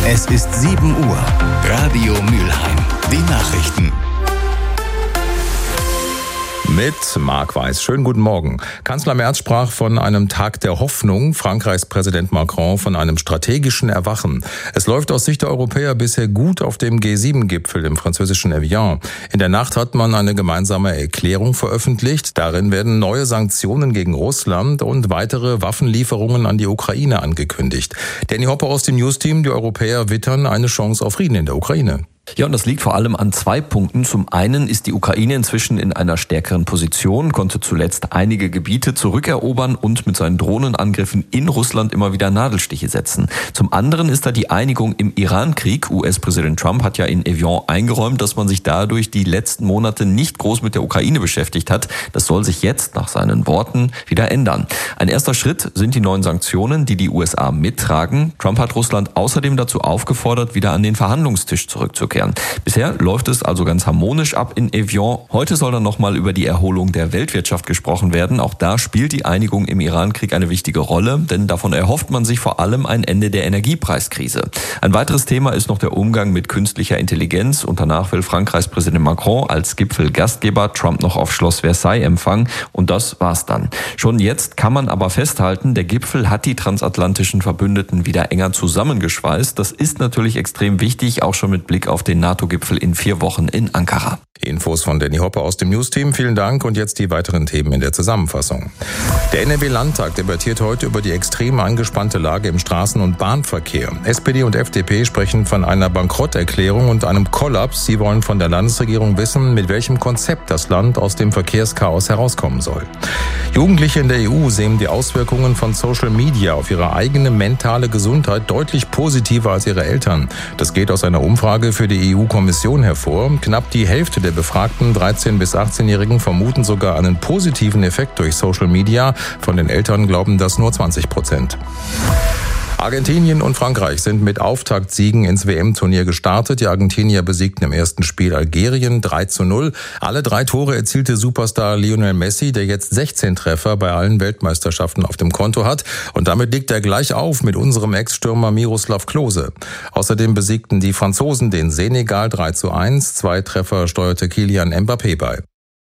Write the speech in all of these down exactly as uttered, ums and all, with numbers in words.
Es ist sieben Uhr. Radio Mülheim. Die Nachrichten. Mit Marc Weiß. Schönen guten Morgen. Kanzler Merz sprach von einem Tag der Hoffnung, Frankreichs Präsident Macron von einem strategischen Erwachen. Es läuft aus Sicht der Europäer bisher gut auf dem G sieben Gipfel im französischen Evian. In der Nacht hat man eine gemeinsame Erklärung veröffentlicht. Darin werden neue Sanktionen gegen Russland und weitere Waffenlieferungen an die Ukraine angekündigt. Danny Hopper aus dem News-Team, die Europäer wittern eine Chance auf Frieden in der Ukraine. Ja, und das liegt vor allem an zwei Punkten. Zum einen ist die Ukraine inzwischen in einer stärkeren Position, konnte zuletzt einige Gebiete zurückerobern und mit seinen Drohnenangriffen in Russland immer wieder Nadelstiche setzen. Zum anderen ist da die Einigung im Iran-Krieg. U S-Präsident Trump hat ja in Evian eingeräumt, dass man sich dadurch die letzten Monate nicht groß mit der Ukraine beschäftigt hat. Das soll sich jetzt nach seinen Worten wieder ändern. Ein erster Schritt sind die neuen Sanktionen, die die U S A mittragen. Trump hat Russland außerdem dazu aufgefordert, wieder an den Verhandlungstisch zurückzukehren. Bisher läuft es also ganz harmonisch ab in Evian. Heute soll dann nochmal über die Erholung der Weltwirtschaft gesprochen werden. Auch da spielt die Einigung im Iran-Krieg eine wichtige Rolle, denn davon erhofft man sich vor allem ein Ende der Energiepreiskrise. Ein weiteres Thema ist noch der Umgang mit künstlicher Intelligenz. Und danach will Frankreichs Präsident Macron als Gipfelgastgeber Trump noch auf Schloss Versailles empfangen. Und das war's dann. Schon jetzt kann man aber festhalten, der Gipfel hat die transatlantischen Verbündeten wieder enger zusammengeschweißt. Das ist natürlich extrem wichtig, auch schon mit Blick auf den NATO-Gipfel in vier Wochen in Ankara. Infos von Danny Hopper aus dem News-Team. Vielen Dank und jetzt die weiteren Themen in der Zusammenfassung. Der N R W-Landtag debattiert heute über die extrem angespannte Lage im Straßen- und Bahnverkehr. S P D und F D P sprechen von einer Bankrotterklärung und einem Kollaps. Sie wollen von der Landesregierung wissen, mit welchem Konzept das Land aus dem Verkehrschaos herauskommen soll. Jugendliche in der E U sehen die Auswirkungen von Social Media auf ihre eigene mentale Gesundheit deutlich positiver als ihre Eltern. Das geht aus einer Umfrage für die E U-Kommission hervor. Knapp die Hälfte der befragten dreizehn- bis achtzehnjährigen vermuten sogar einen positiven Effekt durch Social Media. Von den Eltern glauben das nur zwanzig Prozent. Argentinien und Frankreich sind mit Auftaktsiegen ins W M-Turnier gestartet. Die Argentinier besiegten im ersten Spiel Algerien drei zu null. Alle drei Tore erzielte Superstar Lionel Messi, der jetzt sechzehn Treffer bei allen Weltmeisterschaften auf dem Konto hat. Und damit liegt er gleich auf mit unserem Ex-Stürmer Miroslav Klose. Außerdem besiegten die Franzosen den Senegal drei zu eins. Zwei Treffer steuerte Kylian Mbappé bei.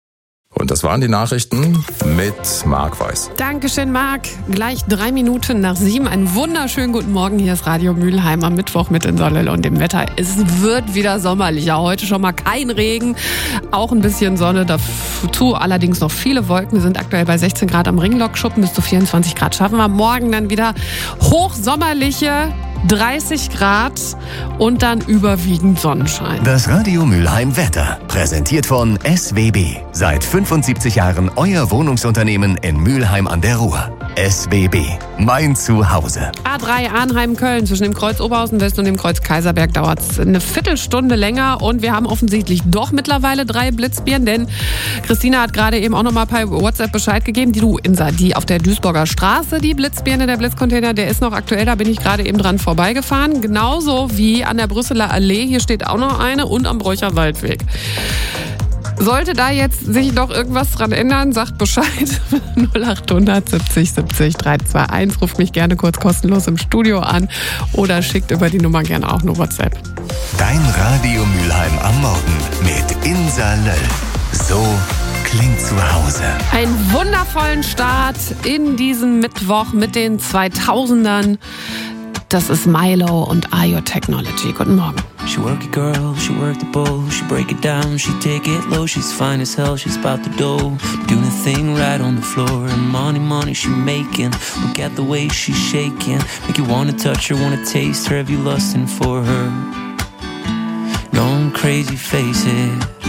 Und das waren die Nachrichten mit Marc Weiß. Dankeschön, Marc. Gleich drei Minuten nach sieben. Einen wunderschönen guten Morgen. Hier ist Radio Mülheim am Mittwoch mit in Sonne und dem Wetter. Es wird wieder sommerlicher. Heute schon mal kein Regen, auch ein bisschen Sonne. Dazu allerdings noch viele Wolken. Wir sind aktuell bei sechzehn Grad am Ringlockschuppen. Bis zu vierundzwanzig Grad schaffen wir. Morgen dann wieder hochsommerliche dreißig Grad und dann überwiegend Sonnenschein. Das Radio Mülheim Wetter, präsentiert von S W B. Seit fünfundsiebzig Jahren euer Wohnungsunternehmen in Mülheim an der Ruhr. S W B, mein Zuhause. A drei Arnheim-Köln, zwischen dem Kreuz Oberhausen West und dem Kreuz Kaiserberg dauert es eine Viertelstunde länger und wir haben offensichtlich doch mittlerweile drei Blitzbirnen, denn Christina hat gerade eben auch noch mal per WhatsApp Bescheid gegeben, die du Insa, die auf der Duisburger Straße, die Blitzbirne, der Blitzcontainer, der ist noch aktuell, da bin ich gerade eben dran vorbeigefahren, genauso wie an der Brüsseler Allee, hier steht auch noch eine und am Bräucher Waldweg. Sollte da jetzt sich doch irgendwas dran ändern, sagt Bescheid. null acht hundert siebzig siebzig drei zwei eins. Ruft mich gerne kurz kostenlos im Studio an oder schickt über die Nummer gerne auch eine WhatsApp. Dein Radio Mülheim am Morgen mit Insa Löll. So klingt zu Hause. Einen wundervollen Start in diesen Mittwoch mit den zweitausendern. Das ist Milo und I O Technology. Guten Morgen. She work it, girl, she work the bowl, she break it down, she take it low, she's fine as hell, she's about the dough, doing a thing right on the floor, and money, money she making, look at the way she's shaking, make you wanna touch her, wanna taste her, have you lusting for her, no, I'm crazy, face it.